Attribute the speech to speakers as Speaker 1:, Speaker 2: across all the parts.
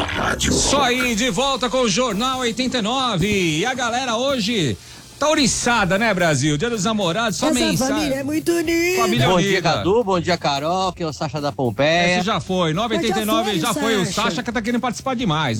Speaker 1: rádio.
Speaker 2: Isso aí, de volta com o Jornal 89. E a galera hoje tá oriçada, né, Brasil? Dia dos Namorados, só mensagem.
Speaker 3: Essa família é muito unida.
Speaker 4: Bom dia, Cadu. Bom dia, Carol. Que é o Sacha da Pompeia.
Speaker 2: Esse já foi. 989 já foi. O Sacha que tá querendo participar demais.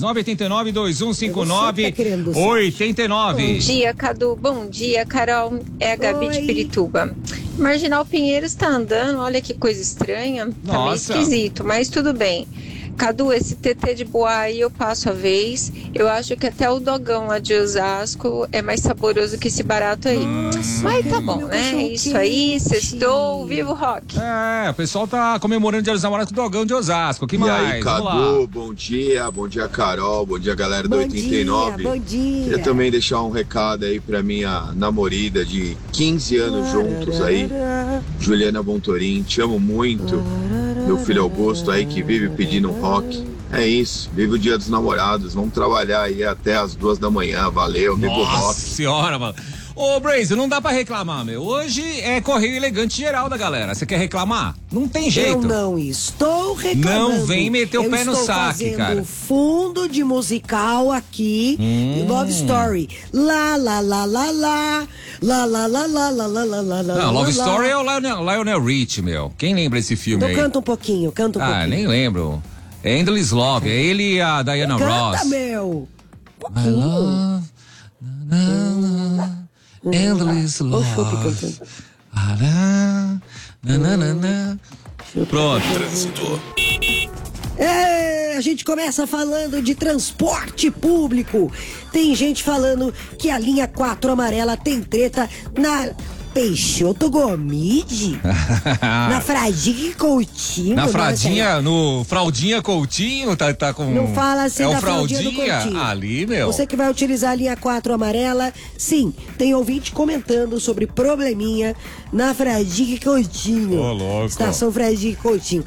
Speaker 2: 989-2159-89.
Speaker 5: Bom dia, Cadu. Bom dia, Carol. É a Gabi de Pirituba. Marginal Pinheiros tá andando. Olha que coisa estranha. Tá meio esquisito, mas tudo bem. Cadu, esse TT de Boa aí eu passo a vez. Eu acho que até o dogão lá de Osasco é mais saboroso que esse barato aí. Mas tá bom, né? É isso aí, sextou, viva o rock.
Speaker 2: O pessoal tá comemorando o Dia dos Namorados com o dogão de Osasco. Que mais?
Speaker 1: E aí, Cadu, bom dia, Carol, bom dia, galera do 89.
Speaker 3: Bom dia.
Speaker 1: Queria também deixar um recado aí pra minha namorada de 15 anos juntos aí, Juliana Bontorim, te amo muito. Meu filho Augusto aí que vive pedindo um rock. É isso, vive o Dia dos Namorados, vamos trabalhar aí até as 2 da manhã, valeu, viva o rock.
Speaker 2: Nossa senhora, mano. Ô, Braze, não dá pra reclamar, meu. Hoje é correio elegante geral da galera. Você quer reclamar? Não tem jeito.
Speaker 3: Eu não estou reclamando.
Speaker 2: Não vem meter o pé no saque, cara.
Speaker 3: Eu estou fazendo fundo de musical aqui, Love Story. Lá, lá, lá, lá, lá. Lá, lá, lá, lá, lá, lá, lá, lá, lá.
Speaker 2: Não, Love Story é o Lionel Rich, meu. Quem lembra esse filme aí?
Speaker 3: Então canta um pouquinho,
Speaker 2: nem lembro. É Endless Love, é ele e a Diana Ross.
Speaker 3: Canta, meu.
Speaker 2: My love, Endless Love. Pronto.
Speaker 3: A gente começa falando de transporte público. Tem gente falando que a linha 4 amarela tem treta na Peixoto Gomide, na Fradique Coutinho.
Speaker 2: Na Fradinha, no Fraldinha Coutinho, tá com...
Speaker 3: Não fala assim da
Speaker 2: Fraldinha
Speaker 3: do Coutinho.
Speaker 2: Ali, meu.
Speaker 3: Você que vai utilizar a linha 4 amarela, sim, tem ouvinte comentando sobre probleminha na Fradique Coutinho.
Speaker 2: Ô, louco.
Speaker 3: Estação Fradique Coutinho.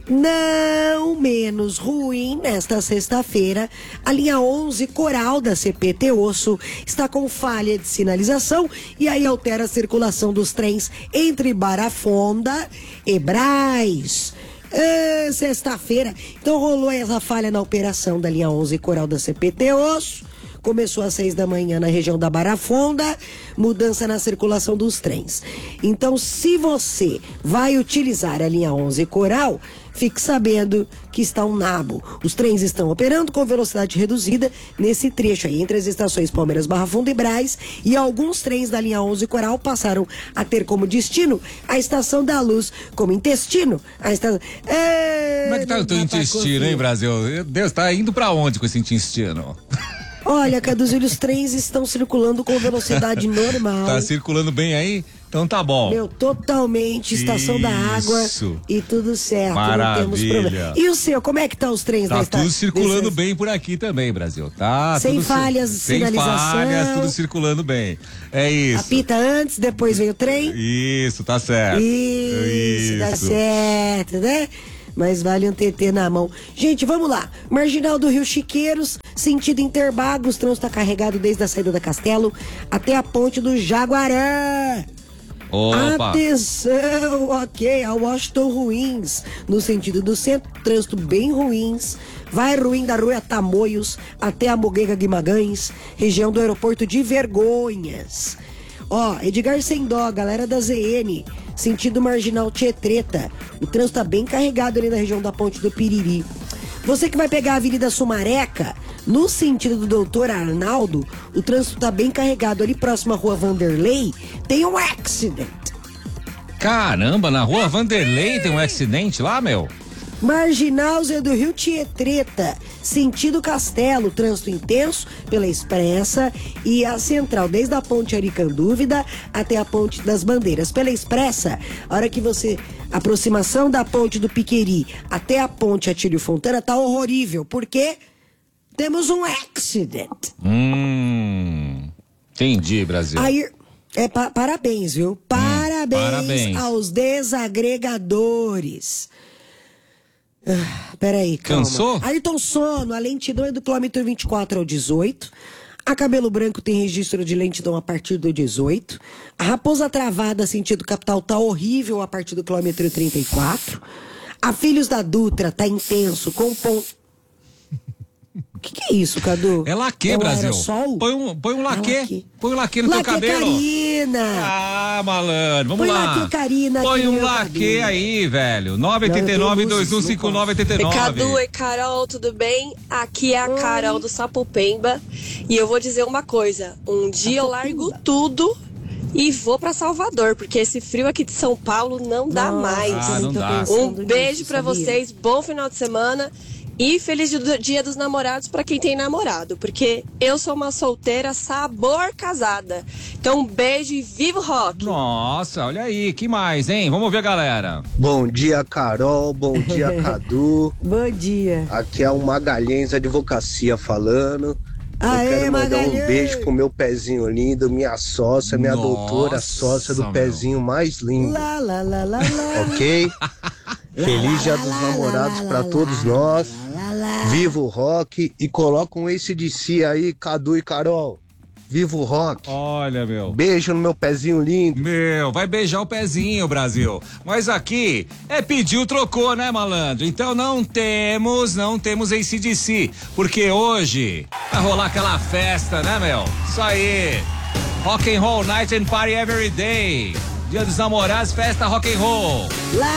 Speaker 3: Não menos ruim, nesta sexta-feira, a linha 11 Coral da CPT Osso está com falha de sinalização e aí altera a circulação dos trens entre Barafonda e Brás. Sexta-feira, então rolou essa falha na operação da linha 11 Coral da CPT Osso. Começou às 6 da manhã na região da Barafonda, mudança na circulação dos trens. Então, se você vai utilizar a linha 11 Coral, fique sabendo que está um nabo. Os trens estão operando com velocidade reduzida nesse trecho aí, entre as estações Palmeiras, Barra Funda e Brás, e alguns trens da linha 11 Coral passaram a ter como destino a Estação da Luz, como intestino a estação...
Speaker 2: Como é que tá o teu intestino, hein, Brasil? Meu Deus, tá indo pra onde com esse intestino?
Speaker 3: Olha, Caduzilho, os trens estão circulando com velocidade normal.
Speaker 2: Tá circulando bem aí? Então tá bom.
Speaker 3: Meu, totalmente, estação da água e tudo certo.
Speaker 2: Maravilha.
Speaker 3: Não temos problema. E o seu, como é que tá os trens?
Speaker 2: Tá tudo circulando bem por aqui também, Brasil. Tá
Speaker 3: sem
Speaker 2: tudo
Speaker 3: falhas, sinalização.
Speaker 2: Sem falhas, tudo circulando bem. É isso.
Speaker 3: Apita antes, depois vem o trem.
Speaker 2: Isso, tá certo.
Speaker 3: Isso, tá certo, né? Mas vale um TT na mão. Gente, vamos lá. Marginal do Rio Chiqueiros, sentido Interbagos, trânsito tá carregado desde a saída da Castelo até a ponte do Jaguaré.
Speaker 2: Opa.
Speaker 3: Atenção, ok, a Washington Ruins, no sentido do centro, trânsito bem ruins. Vai ruim da Rua Tamoios até a Moguega Guimarães, região do aeroporto de Vergonhas. Edgar Sendó, galera da ZN, sentido Marginal Tietreta. O trânsito tá bem carregado ali na região da Ponte do Piriri. Você que vai pegar a Avenida Sumareca, no sentido do Doutor Arnaldo, o trânsito tá bem carregado ali próximo à Rua Vanderlei. Tem um accident.
Speaker 2: Caramba, na Rua Vanderlei tem um acidente lá, meu?
Speaker 3: Marginal Zé do Rio Tietreta, sentido Castelo, trânsito intenso pela Expressa e a Central, desde a Ponte Aricandúvida até a Ponte das Bandeiras. Pela Expressa, a hora que você, aproximação da Ponte do Piqueri até a Ponte Atílio Fontana, tá horrível, porque temos um accident.
Speaker 2: Entendi, Brasil.
Speaker 3: Aí, parabéns, viu? Parabéns aos desagregadores. Peraí, calma.
Speaker 2: Cansou?
Speaker 3: Ayrton Sono, a lentidão é do quilômetro 24 ao 18. A Cabelo Branco tem registro de lentidão a partir do 18. A Raposa Travada, sentido capital, tá horrível a partir do quilômetro 34. A Filhos da Dutra tá intenso, com ponto... Que é isso, Cadu?
Speaker 2: É laque,
Speaker 3: um
Speaker 2: Brasil.
Speaker 3: aerossol?
Speaker 2: Põe um laque.
Speaker 3: laque.
Speaker 2: Põe um laque no teu cabelo.
Speaker 3: Karina.
Speaker 2: Ah, malandro, vamos
Speaker 3: Põe
Speaker 2: lá.
Speaker 3: laque, Karina.
Speaker 2: Põe um laque aí, velho. 989-2159-89.
Speaker 6: Cadu e Carol, tudo bem? Aqui é a Carol do Sapopemba. E eu vou dizer uma coisa. Um dia eu largo tudo e vou pra Salvador, porque esse frio aqui de São Paulo não dá mais.
Speaker 2: Não dá.
Speaker 6: Um beijo pra vocês, bom final de semana e feliz Dia dos Namorados pra quem tem namorado, porque eu sou uma solteira sabor casada. Então um beijo e viva o rock!
Speaker 2: Nossa, olha aí, que mais, hein? Vamos ver a galera.
Speaker 7: Bom dia, Carol, bom dia, Cadu.
Speaker 3: Bom dia.
Speaker 7: Aqui é o Magalhães Advocacia falando.
Speaker 3: Aê,
Speaker 7: Eu quero mandar
Speaker 3: Magalhães.
Speaker 7: um beijo pro meu pezinho lindo, minha sócia, minha
Speaker 2: Nossa,
Speaker 7: doutora sócia do
Speaker 2: meu.
Speaker 7: pezinho mais lindo.
Speaker 3: Lá, lá, lá, lá, lá.
Speaker 7: Ok? Feliz Dia dos Namorados pra todos nós. Viva o rock e coloca um AC/DC aí, Cadu e Carol. Viva o rock.
Speaker 2: Olha, meu.
Speaker 7: Beijo no meu pezinho lindo.
Speaker 2: Meu, vai beijar o pezinho, Brasil. Mas aqui é pediu, trocou, né, malandro? Então não temos AC/DC, porque hoje vai rolar aquela festa, né, meu? Isso aí. Rock and Roll Night and Party Every Day. Dia dos Namorados, festa rock and roll.